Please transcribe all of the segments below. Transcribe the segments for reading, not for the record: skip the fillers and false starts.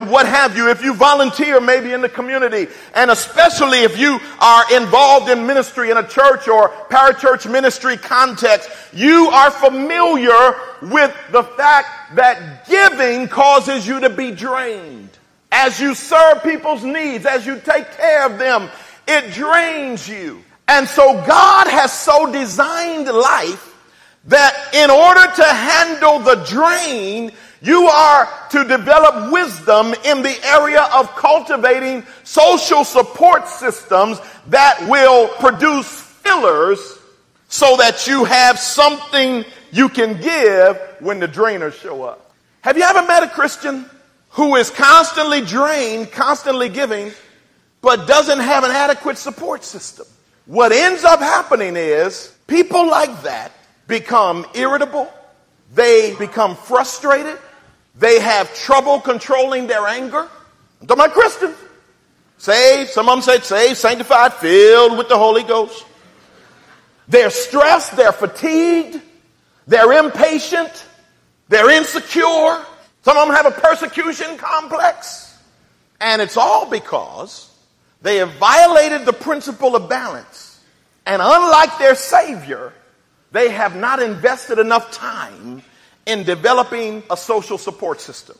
what have you, if you volunteer maybe in the community, and especially if you are involved in ministry in a church or parachurch ministry context, you are familiar with the fact that giving causes you to be drained. As you serve people's needs, as you take care of them, it drains you. And so God has so designed life that in order to handle the drain, you are to develop wisdom in the area of cultivating social support systems that will produce fillers so that you have something you can give when the drainers show up. Have you ever met a Christian who is constantly drained, constantly giving, but doesn't have an adequate support system? What ends up happening is people like that become irritable. They become frustrated. They have trouble controlling their anger. I'm talking about Christians. Saved, some of them said saved, sanctified, filled with the Holy Ghost. They're stressed, they're fatigued, they're impatient, they're insecure. Some of them have a persecution complex. And it's all because they have violated the principle of balance. And unlike their Savior, they have not invested enough time in developing a social support system.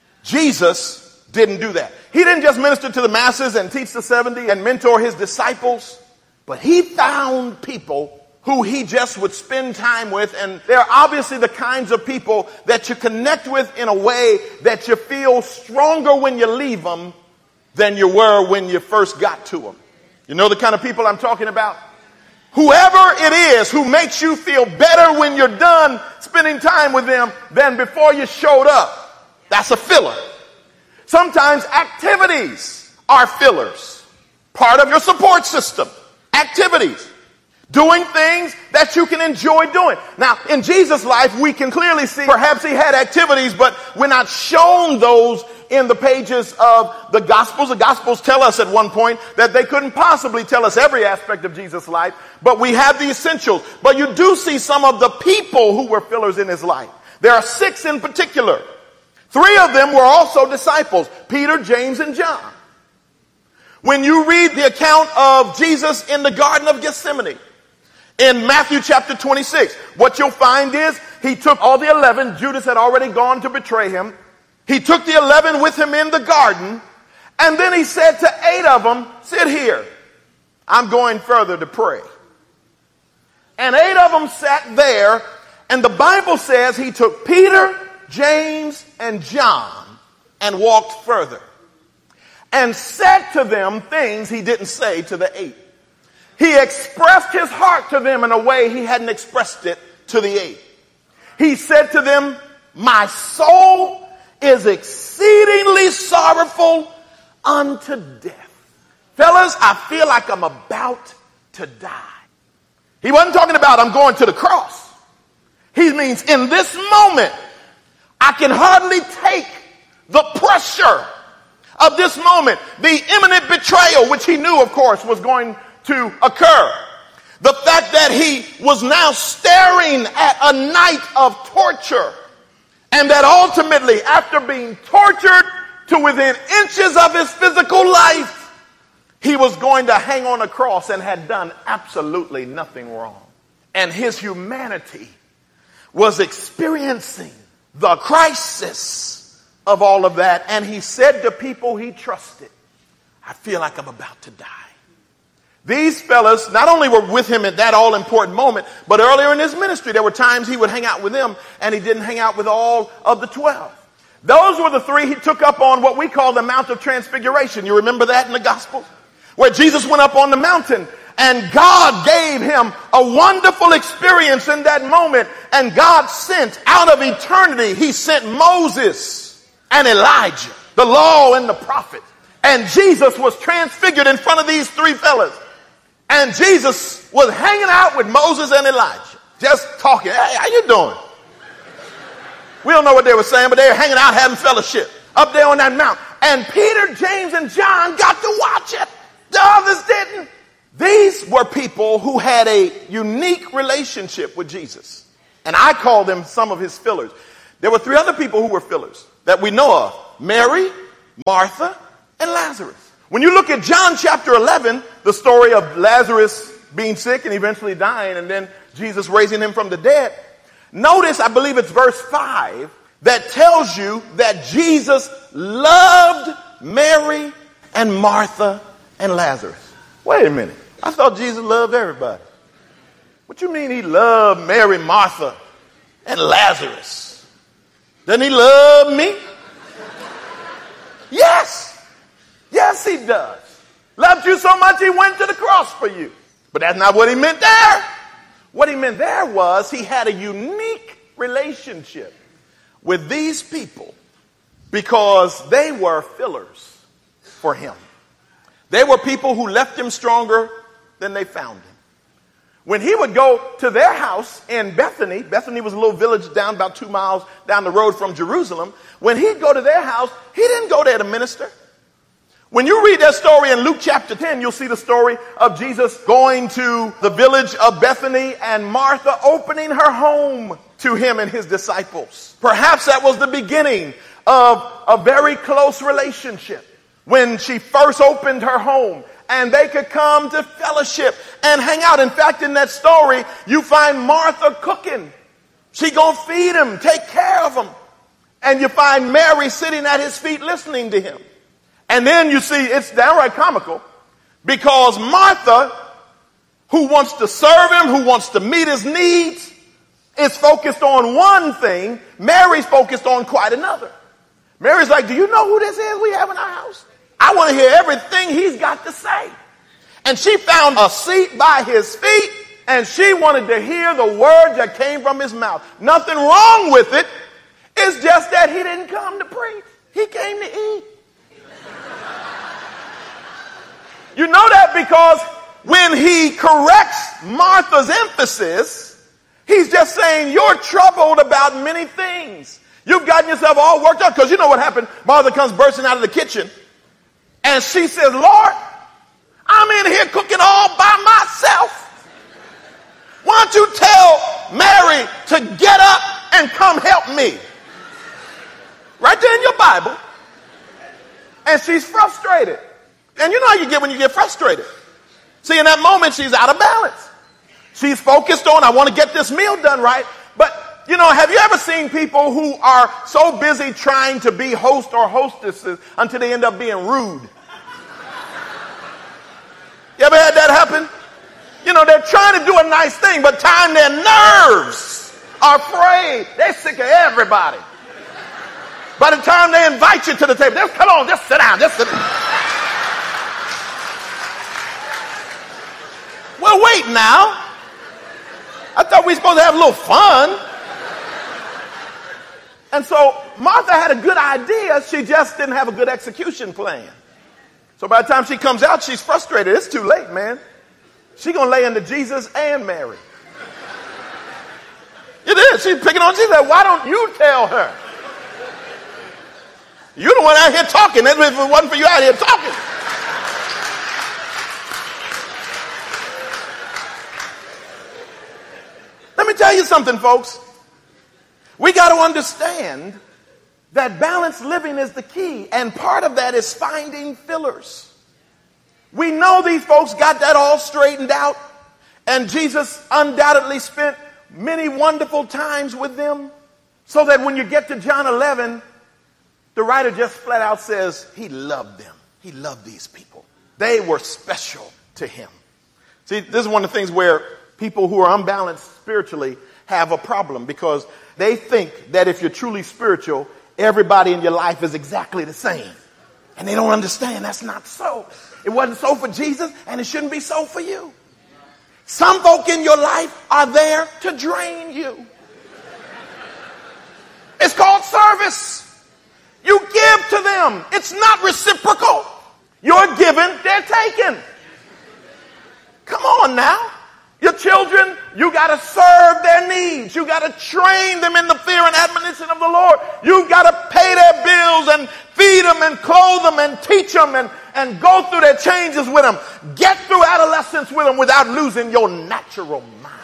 Jesus didn't do that. He didn't just minister to the masses and teach the 70 and mentor his disciples, but he found people who he just would spend time with, and they're obviously the kinds of people that you connect with in a way that you feel stronger when you leave them than you were when you first got to them. You know the kind of people I'm talking about? Whoever it is who makes you feel better when you're done spending time with them than before you showed up, that's a filler. Sometimes activities are fillers, part of your support system. Activities. Doing things that you can enjoy doing. Now, in Jesus' life, we can clearly see perhaps he had activities, but we're not shown those in the pages of the Gospels. The Gospels tell us at one point that they couldn't possibly tell us every aspect of Jesus' life, but we have the essentials. But you do see some of the people who were fillers in his life. There are 6 in particular. 3 of them were also disciples, Peter, James, and John. When you read the account of Jesus in the Garden of Gethsemane, in Matthew chapter 26, what you'll find is he took all the 11. Judas had already gone to betray him. He took the 11 with him in the garden. And then he said to 8 of them, sit here. I'm going further to pray. And 8 of them sat there. And the Bible says he took Peter, James, and John and walked further and said to them things he didn't say to the 8. He expressed his heart to them in a way he hadn't expressed it to the 8. He said to them, my soul is exceedingly sorrowful unto death. Fellas, I feel like I'm about to die. He wasn't talking about I'm going to the cross. He means in this moment, I can hardly take the pressure of this moment, the imminent betrayal, which he knew, of course, was going to occur. The fact that he was now staring at a night of torture, and that ultimately, after being tortured to within inches of his physical life, he was going to hang on a cross and had done absolutely nothing wrong. And his humanity was experiencing the crisis of all of that. And he said to people he trusted, I feel like I'm about to die. These fellas not only were with him at that all-important moment, but earlier in his ministry, there were times he would hang out with them and he didn't hang out with all of the 12. Those were the 3 he took up on what we call the Mount of Transfiguration. You remember that in the Gospels? Where Jesus went up on the mountain and God gave him a wonderful experience in that moment. And God sent out of eternity, he sent Moses and Elijah, the law and the prophets. And Jesus was transfigured in front of these 3 fellas. And Jesus was hanging out with Moses and Elijah, just talking. Hey, how you doing? We don't know what they were saying, but they were hanging out having fellowship up there on that mount. And Peter, James, and John got to watch it. The others didn't. These were people who had a unique relationship with Jesus. And I call them some of his fillers. There were 3 other people who were fillers that we know of. Mary, Martha, and Lazarus. When you look at John chapter 11, the story of Lazarus being sick and eventually dying, and then Jesus raising him from the dead, notice, I believe it's verse 5, that tells you that Jesus loved Mary and Martha and Lazarus. Wait a minute. I thought Jesus loved everybody. What you mean he loved Mary, Martha, and Lazarus? Doesn't he love me? Yes. Yes, he does. Loved you so much he went to the cross for you. But that's not what he meant there. What he meant there was he had a unique relationship with these people because they were fillers for him. They were people who left him stronger than they found him. When he would go to their house in Bethany, Bethany was a little village down about 2 miles down the road from Jerusalem. When he'd go to their house, he didn't go there to minister. When you read that story in Luke chapter 10, you'll see the story of Jesus going to the village of Bethany and Martha opening her home to him and his disciples. Perhaps that was the beginning of a very close relationship when she first opened her home and they could come to fellowship and hang out. In fact, in that story, you find Martha cooking. She gonna feed him, take care of him. And you find Mary sitting at his feet listening to him. And then you see it's downright comical because Martha, who wants to serve him, who wants to meet his needs, is focused on one thing. Mary's focused on quite another. Mary's like, do you know who this is we have in our house? I want to hear everything he's got to say. And she found a seat by his feet and she wanted to hear the words that came from his mouth. Nothing wrong with it. It's just that he didn't come to preach. He came to eat. You know that because when he corrects Martha's emphasis, he's just saying, you're troubled about many things. You've gotten yourself all worked up because you know what happened. Martha comes bursting out of the kitchen and she says, Lord, I'm in here cooking all by myself. Why don't you tell Mary to get up and come help me? Right there in your Bible. And she's frustrated. And you know how you get when you get frustrated. See, in that moment, she's out of balance. She's focused on, I want to get this meal done right. But, you know, have you ever seen people who are so busy trying to be host or hostesses until they end up being rude? You ever had that happen? You know, they're trying to do a nice thing, but time their nerves are frayed. They're sick of everybody. By the time they invite you to the table, come on, just sit down, just sit down. Well, wait now. I thought we were supposed to have a little fun. And so Martha had a good idea. She just didn't have a good execution plan. So by the time she comes out, she's frustrated. It's too late, man. She's going to lay into Jesus and Mary. It is. She's picking on Jesus. Why don't you tell her? You're the one out here talking. If it wasn't for you out here talking. Let me tell you something, folks. We got to understand that balanced living is the key, and part of that is finding fillers. We know these folks got that all straightened out, and Jesus undoubtedly spent many wonderful times with them, so that when you get to John 11, the writer just flat out says he loved them. He loved these people. They were special to him. See, this is one of the things where people who are unbalanced spiritually have a problem, because they think that if you're truly spiritual, everybody in your life is exactly the same. And they don't understand that's not so. It wasn't so for Jesus, and it shouldn't be so for you. Some folk in your life are there to drain you. It's called service. You give to them. It's not reciprocal. You're given, they're taken. Come on now. Your children, you got to serve their needs. You got to train them in the fear and admonition of the Lord. You got to pay their bills and feed them and clothe them and teach them and go through their changes with them. Get through adolescence with them without losing your natural mind.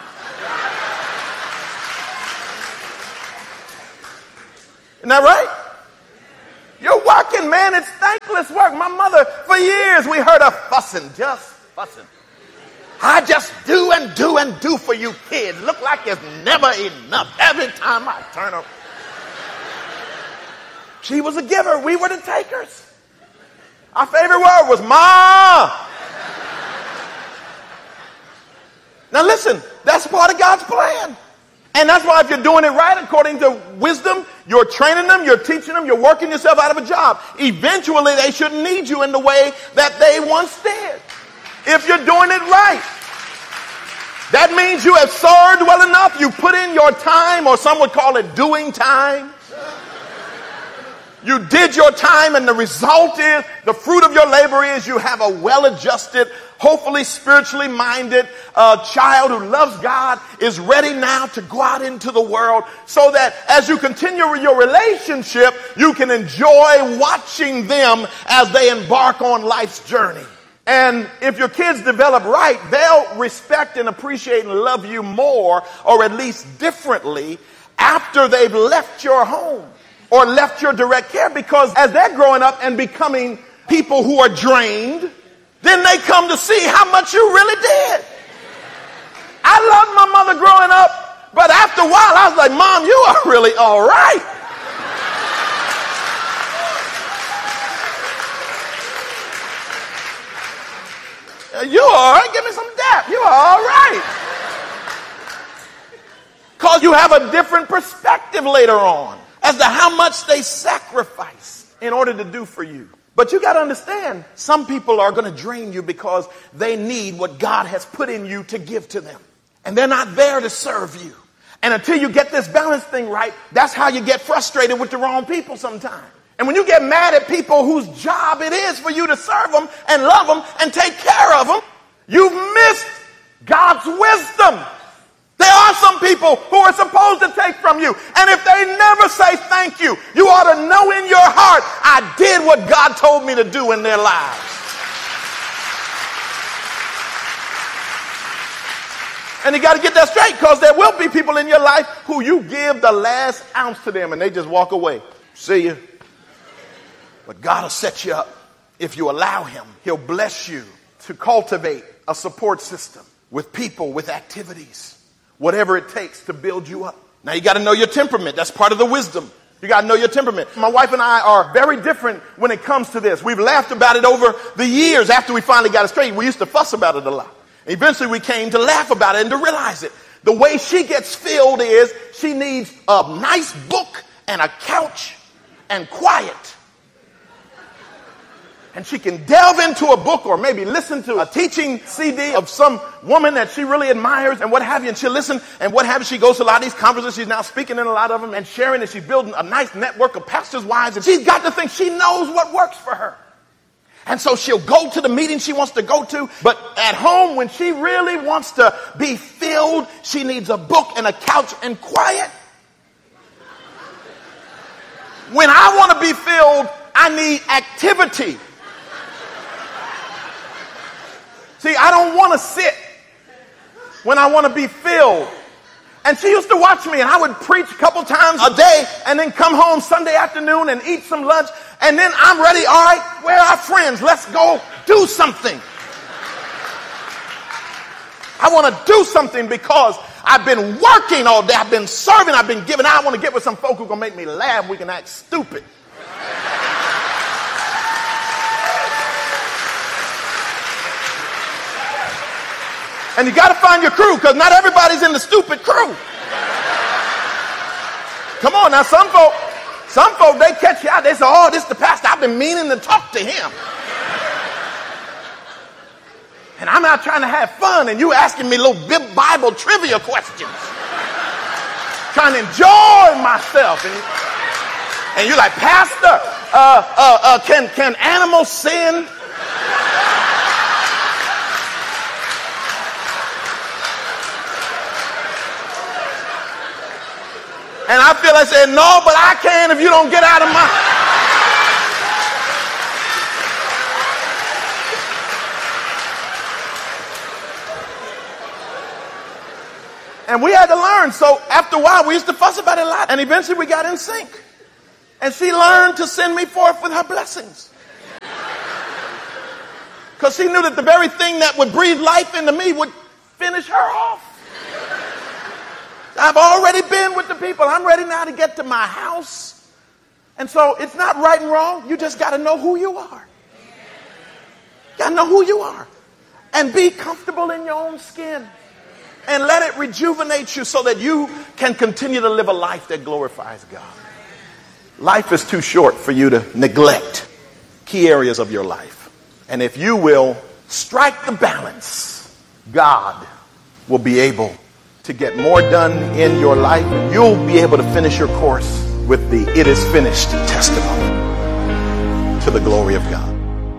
Isn't that right? You're working, man. It's thankless work. My mother, for years, we heard her fussing, just fussing. I just do and do and do for you kids. Look like it's never enough. Every time I turn around. She was a giver. We were the takers. Our favorite word was Ma. Now listen, that's part of God's plan. And that's why if you're doing it right according to wisdom, you're training them, you're teaching them, you're working yourself out of a job. Eventually they shouldn't need you in the way that they once did. If you're doing it right. That means you have served well enough. You put in your time, or some would call it doing time. You did your time, and the result is, the fruit of your labor is you have a well-adjusted, hopefully spiritually minded child who loves God, is ready now to go out into the world, so that as you continue your relationship, you can enjoy watching them as they embark on life's journey. And if your kids develop right, they'll respect and appreciate and love you more, or at least differently, after they've left your home or left your direct care, because as they're growing up and becoming people who are drained, then they come to see how much you really did. I loved my mother growing up, but after a while I was like, Mom, you are really all right. You all right? Give me some dap. You are all right. Because you have a different perspective later on as to how much they sacrifice in order to do for you. But you got to understand, some people are going to drain you because they need what God has put in you to give to them. And they're not there to serve you. And until you get this balance thing right, that's how you get frustrated with the wrong people sometimes. And when you get mad at people whose job it is for you to serve them and love them and take care of them, you've missed God's wisdom. There are some people who are supposed to take from you. And if they never say thank you, you ought to know in your heart, I did what God told me to do in their lives. And you got to get that straight, because there will be people in your life who you give the last ounce to them and they just walk away. See you. But God will set you up. If you allow him, he'll bless you to cultivate a support system with people, with activities, whatever it takes to build you up. Now you got to know your temperament. That's part of the wisdom. You got to know your temperament. My wife and I are very different when it comes to this. We've laughed about it over the years after we finally got it straight. We used to fuss about it a lot. Eventually we came to laugh about it and to realize it. The way she gets filled is she needs a nice book and a couch and quiet. And she can delve into a book or maybe listen to a teaching CD of some woman that she really admires and what have you. And she'll listen and what have you. She goes to a lot of these conferences. She's now speaking in a lot of them and sharing, and she's building a nice network of pastors' wives. And she's got to think she knows what works for her. And so she'll go to the meeting she wants to go to. But at home, when she really wants to be filled, she needs a book and a couch and quiet. When I want to be filled, I need activity. See, I don't want to sit when I want to be filled. And she used to watch me, and I would preach a couple times a day and then come home Sunday afternoon and eat some lunch. And then I'm ready. All right, where are our friends? Let's go do something. I want to do something because I've been working all day. I've been serving. I've been giving. I want to get with some folk who are going to make me laugh. We can act stupid. And you got to find your crew, because not everybody's in the stupid crew. Come on now, some folk, they catch you out. They say, oh, this is the pastor. I've been meaning to talk to him. And I'm out trying to have fun, and you asking me little Bible trivia questions. Trying to enjoy myself. And you're like, Pastor, can animals sin? And I feel like saying, no, but I can if you don't get out of my... And we had to learn. So after a while, we used to fuss about it a lot. And eventually we got in sync. And she learned to send me forth with her blessings. Because she knew that the very thing that would breathe life into me would finish her off. I've already been with the people. I'm ready now to get to my house. And so it's not right and wrong. You just got to know who you are. You got to know who you are. And be comfortable in your own skin. And let it rejuvenate you so that you can continue to live a life that glorifies God. Life is too short for you to neglect key areas of your life. And if you will strike the balance, God will be able to get more done in your life. You'll be able to finish your course with the "it is finished" testimony to the glory of God.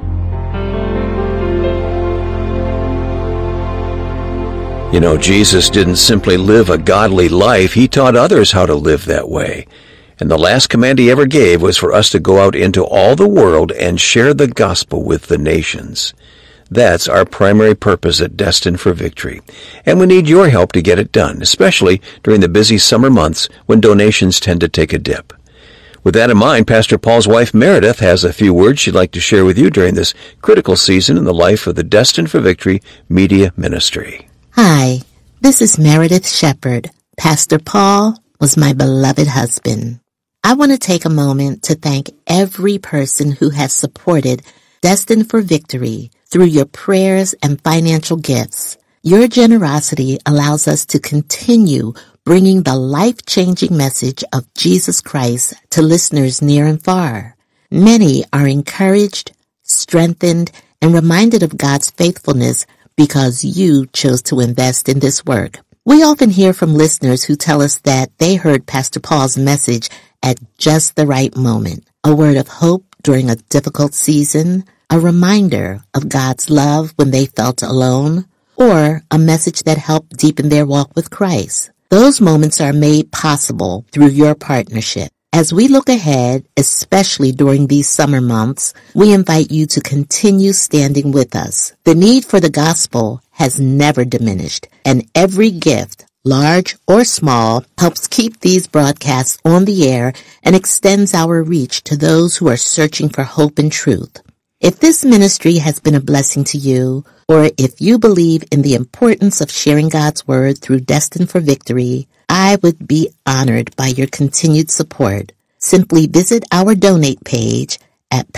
You know, Jesus didn't simply live a godly life. He taught others how to live that way. And the last command he ever gave was for us to go out into all the world and share the gospel with the nations. That's our primary purpose at Destined for Victory. And we need your help to get it done, especially during the busy summer months when donations tend to take a dip. With that in mind, Pastor Paul's wife Meredith has a few words she'd like to share with you during this critical season in the life of the Destined for Victory Media Ministry. Hi, this is Meredith Shepherd. Pastor Paul was my beloved husband. I want to take a moment to thank every person who has supported Destined for Victory through your prayers and financial gifts. Your generosity allows us to continue bringing the life-changing message of Jesus Christ to listeners near and far. Many are encouraged, strengthened, and reminded of God's faithfulness because you chose to invest in this work. We often hear from listeners who tell us that they heard Pastor Paul's message at just the right moment. A word of hope during a difficult season, a reminder of God's love when they felt alone, or a message that helped deepen their walk with Christ. Those moments are made possible through your partnership. As we look ahead, especially during these summer months, we invite you to continue standing with us. The need for the gospel has never diminished, and every gift, large or small, helps keep these broadcasts on the air and extends our reach to those who are searching for hope and truth. If this ministry has been a blessing to you, or if you believe in the importance of sharing God's word through Destined for Victory, I would be honored by your continued support. Simply visit our donate page at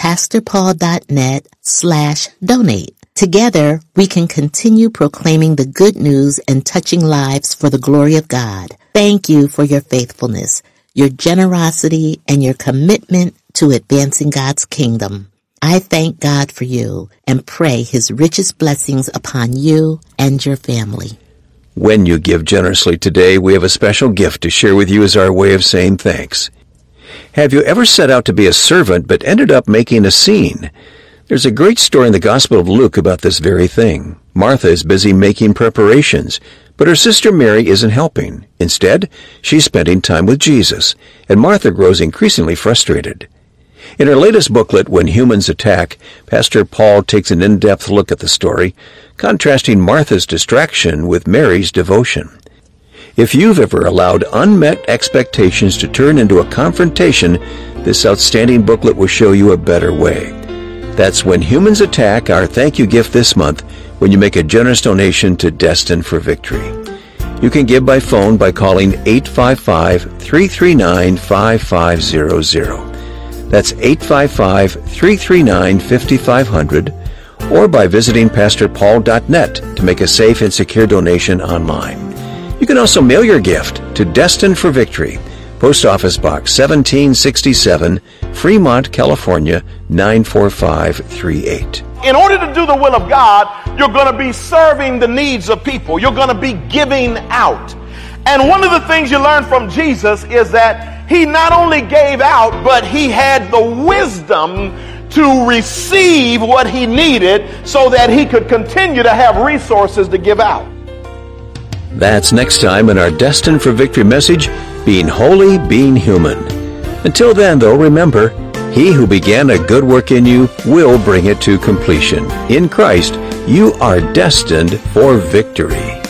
pastorpaul.net/donate. Together, we can continue proclaiming the good news and touching lives for the glory of God. Thank you for your faithfulness, your generosity, and your commitment to advancing God's kingdom. I thank God for you and pray His richest blessings upon you and your family. When you give generously today, we have a special gift to share with you as our way of saying thanks. Have you ever set out to be a servant but ended up making a scene? There's a great story in the Gospel of Luke about this very thing. Martha is busy making preparations, but her sister Mary isn't helping. Instead, she's spending time with Jesus, and Martha grows increasingly frustrated. In her latest booklet, When Humans Attack, Pastor Paul takes an in-depth look at the story, contrasting Martha's distraction with Mary's devotion. If you've ever allowed unmet expectations to turn into a confrontation, this outstanding booklet will show you a better way. That's When Humans Attack, our thank you gift this month, when you make a generous donation to Destined for Victory. You can give by phone by calling 855-339-5500. That's 855-339-5500, or by visiting pastorpaul.net to make a safe and secure donation online. You can also mail your gift to Destined for Victory, Post Office Box 1767, Fremont, California, 94538. In order to do the will of God, you're going to be serving the needs of people. You're going to be giving out. And one of the things you learn from Jesus is that He not only gave out, but He had the wisdom to receive what He needed so that He could continue to have resources to give out. That's next time in our Destined for Victory message, Being Holy, Being Human. Until then, though, remember, He who began a good work in you will bring it to completion. In Christ, you are destined for victory.